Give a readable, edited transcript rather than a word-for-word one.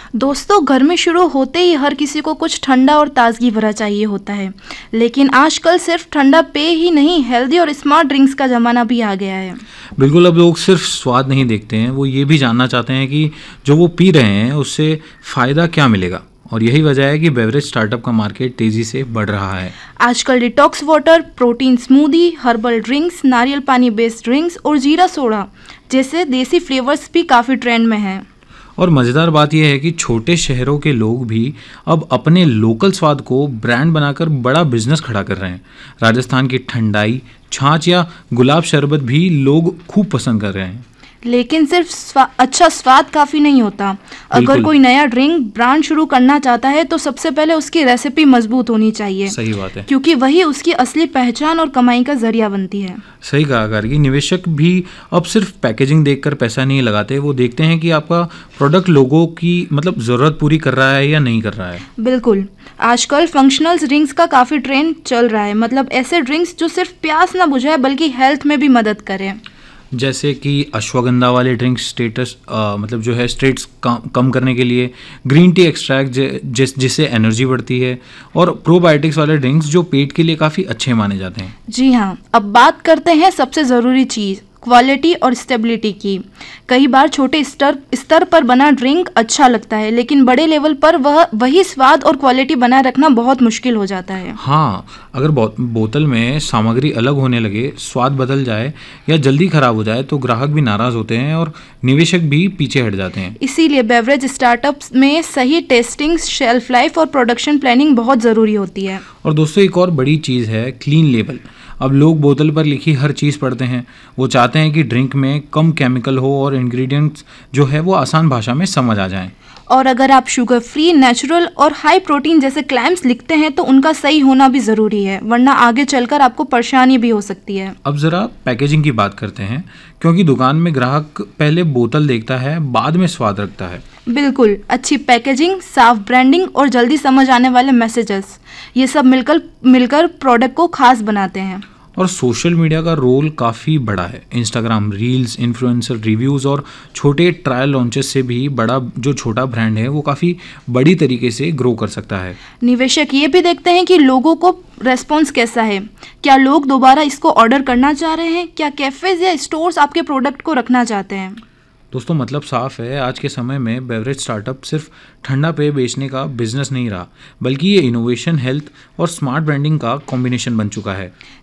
दोस्तों, गर्मी शुरू होते ही हर किसी को कुछ ठंडा और ताजगी भरा चाहिए होता है। लेकिन आजकल सिर्फ ठंडा पेय ही नहीं, हेल्दी और स्मार्ट ड्रिंक्स का ज़माना भी आ गया है। बिल्कुल, अब लोग सिर्फ स्वाद नहीं देखते हैं, वो ये भी जानना चाहते हैं कि जो वो पी रहे हैं उससे फ़ायदा क्या मिलेगा। और यही वजह है कि बेवरेज स्टार्टअप का मार्केट तेज़ी से बढ़ रहा है। आजकल detox water, protein smoothie, herbal drinks, नारियल पानी बेस्ड ड्रिंक्स और जीरा सोडा जैसे देसी फ्लेवर्स भी काफ़ी ट्रेंड में हैं। और मज़ेदार बात यह है कि छोटे शहरों के लोग भी अब अपने लोकल स्वाद को ब्रांड बनाकर बड़ा बिजनेस खड़ा कर रहे हैं। राजस्थान की ठंडाई, छाछ या गुलाब शरबत भी लोग खूब पसंद कर रहे हैं। लेकिन सिर्फ अच्छा स्वाद काफ़ी नहीं होता। अगर बिल्कुल। कोई नया ड्रिंक ब्रांड शुरू करना चाहता है तो सबसे पहले उसकी रेसिपी मजबूत होनी चाहिए, सही बात है। क्योंकि वही उसकी असली पहचान और कमाई का जरिया बनती है। सही कहा गार्गी। निवेशक भी अब सिर्फ पैकेजिंग देखकर पैसा नहीं लगाते, वो देखते हैं कि आपका प्रोडक्ट लोगों की ज़रूरत पूरी कर रहा है या नहीं कर रहा है। बिल्कुल, आजकल फंक्शनल ड्रिंक्स का काफ़ी ट्रेंड चल रहा है। मतलब ऐसे ड्रिंक्स जो सिर्फ प्यास ना बुझाए बल्कि हेल्थ में भी मदद करें। जैसे कि अश्वगंधा वाले ड्रिंक्स जो है स्ट्रेस कम करने के लिए, ग्रीन टी एक्सट्रैक्ट जिससे एनर्जी बढ़ती है, और प्रोबायोटिक्स वाले ड्रिंक्स जो पेट के लिए काफ़ी अच्छे माने जाते हैं। जी हाँ, अब बात करते हैं सबसे ज़रूरी चीज़, क्वालिटी और स्टेबिलिटी की। कई बार छोटे स्तर पर बना ड्रिंक अच्छा लगता है, लेकिन बड़े लेवल पर वही स्वाद और क्वालिटी बनाए रखना बहुत मुश्किल हो जाता है। हाँ, अगर बोतल में सामग्री अलग होने लगे, स्वाद बदल जाए या जल्दी खराब हो जाए तो ग्राहक भी नाराज़ होते हैं और निवेशक भी पीछे हट जाते हैं। इसीलिए बेवरेज स्टार्टअप्स में सही टेस्टिंग, शेल्फ लाइफ और प्रोडक्शन प्लानिंग बहुत ज़रूरी होती है। और दोस्तों, एक और बड़ी चीज़ है क्लीन लेबल। अब लोग बोतल पर लिखी हर चीज़ पढ़ते हैं। वो चाहते हैं कि ड्रिंक में कम केमिकल हो और इंग्रेडिएंट्स जो है वो आसान भाषा में समझ आ जाएं। और अगर आप शुगर फ्री, नेचुरल और हाई प्रोटीन जैसे क्लेम्स लिखते हैं तो उनका सही होना भी ज़रूरी है, वरना आगे चलकर आपको परेशानी भी हो सकती है। अब ज़रा पैकेजिंग की बात करते हैं, क्योंकि दुकान में ग्राहक पहले बोतल देखता है, बाद में स्वाद रखता है। बिल्कुल, अच्छी पैकेजिंग, साफ ब्रांडिंग और जल्दी समझ आने वाले मैसेजेस, ये सब मिलकर प्रोडक्ट को खास बनाते हैं। और सोशल मीडिया का रोल काफ़ी बड़ा है। इंस्टाग्राम रील्स, इन्फ्लुएंसर रिव्यूज़ और छोटे ट्रायल लॉन्चेस से भी जो छोटा ब्रांड है वो काफ़ी बड़ी तरीके से ग्रो कर सकता है। निवेशक ये भी देखते हैं कि लोगों को रेस्पॉन्स कैसा है। क्या लोग दोबारा इसको ऑर्डर करना चाह रहे हैं? क्या कैफ़ेज़ या स्टोर्स आपके प्रोडक्ट को रखना चाहते हैं? दोस्तों, मतलब साफ है, आज के समय में बेवरेज स्टार्टअप सिर्फ ठंडा पेय बेचने का बिजनेस नहीं रहा, बल्कि ये इनोवेशन, हेल्थ और स्मार्ट ब्रांडिंग का कॉम्बिनेशन बन चुका है।